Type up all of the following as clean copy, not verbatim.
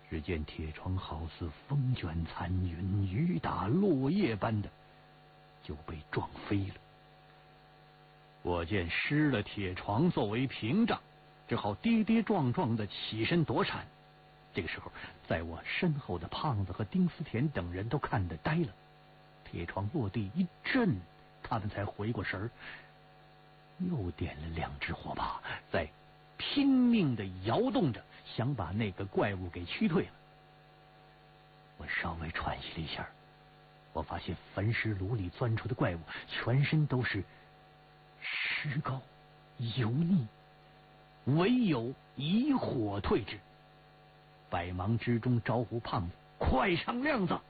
只见铁床好似风卷残云，雨打落叶般的就被撞飞了。我见失了铁床作为屏障，只好跌跌撞撞的起身躲闪。这个时候，在我身后的胖子和丁思甜等人都看得呆了。铁床落地一震，他们才回过神儿，又点了2只火把，在拼命的摇动着，想把那个怪物给驱退了。我稍微喘息了一下，我发现焚尸炉里钻出的怪物全身都是尸膏油腻，唯有以火退之。百忙之中招呼胖子，快上亮子。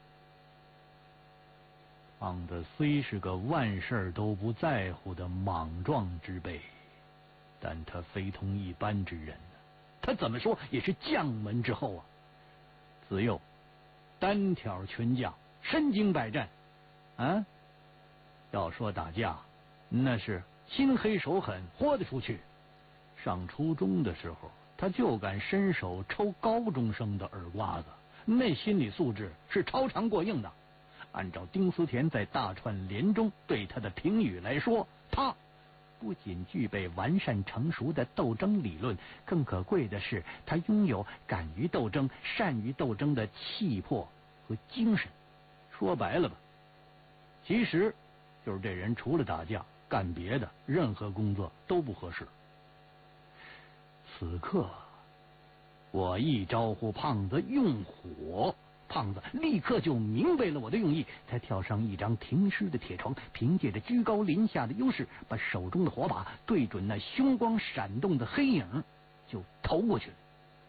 胖子虽是个万事都不在乎的莽撞之辈，但他非同一般之人，他怎么说也是将门之后啊。自幼单挑群将，身经百战啊。要说打架，那是心黑手狠，豁得出去。上初中的时候，他就敢伸手抽高中生的耳刮子，那心理素质是超常过硬的。按照丁思甜在大串联中对他的评语来说，他不仅具备完善成熟的斗争理论，更可贵的是他拥有敢于斗争、善于斗争的气魄和精神。说白了吧，其实就是这人除了打架干别的任何工作都不合适。此刻我一招呼胖子用火，胖子立刻就明白了我的用意。他跳上一张停尸的铁床，凭借着居高临下的优势，把手中的火把对准那凶光闪动的黑影就投过去了。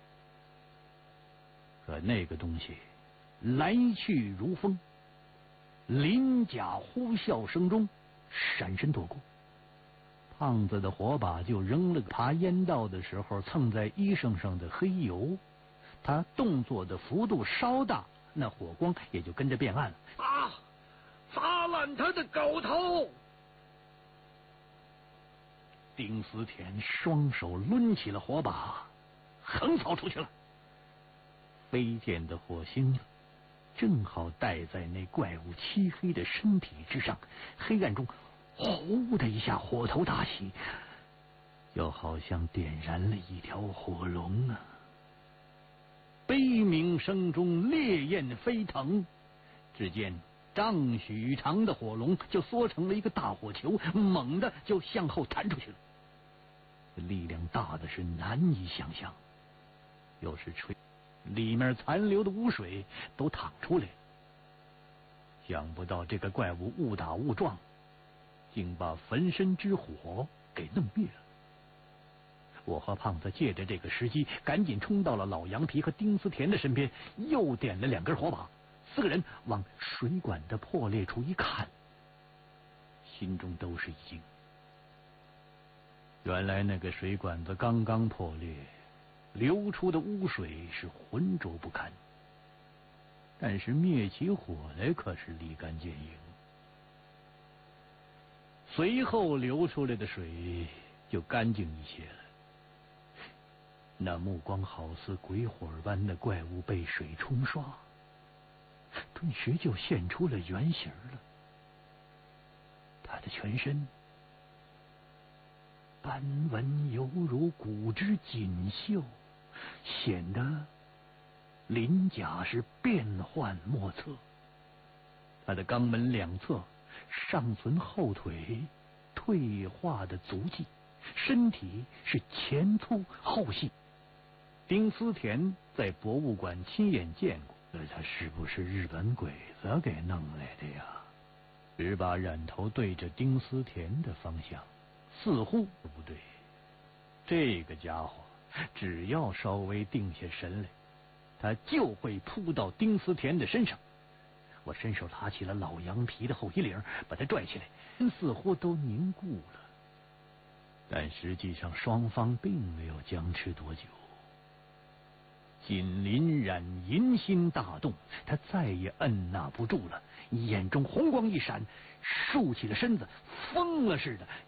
可那个东西来去如风，鳞甲呼啸声中闪身躲过。胖子的火把就扔了个爬烟道的时候蹭在衣裳上的黑油，他动作的幅度稍大，那火光也就跟着变暗了。 砸烂他的狗头！ 丁思甜双手抡起了火把，横扫出去了。飞溅的火星子正好带在那怪物漆黑的身体之上，黑暗中呼的一下，火头大起，就好像点燃了一条火龙啊！悲鸣声中，烈焰飞腾，只见丈许长的火龙就缩成了一个大火球，猛地就向后弹出去了。力量大的是难以想象，又是吹，里面残留的污水都淌出来了。想不到这个怪物误打误撞，竟把焚身之火给弄灭了。我和胖子借着这个时机，赶紧冲到了老杨皮和丁思甜的身边，又点了2根火把。4个人往水管的破裂处一看，心中都是一惊。原来那个水管子刚刚破裂，流出的污水是浑浊不堪，但是灭起火来可是立竿见影。随后流出来的水就干净一些了。那目光好似鬼火般的怪物被水冲刷，顿时就现出了原形了。他的全身斑纹犹如骨之锦绣，显得鳞甲是变幻莫测。他的肛门两侧尚存后腿退化的足迹，身体是前粗后细。丁思甜在博物馆亲眼见过，他是不是日本鬼子给弄来的呀？只把染头对着丁思甜的方向，似乎不对。这个家伙只要稍微定下神来，他就会扑到丁思甜的身上。我伸手拉起了老羊皮的后衣领，把他拽起来，心似乎都凝固了。但实际上双方并没有僵持多久。锦鳞染银心大动，他再也按捺不住了，眼中红光一闪，竖起了身子，疯了似的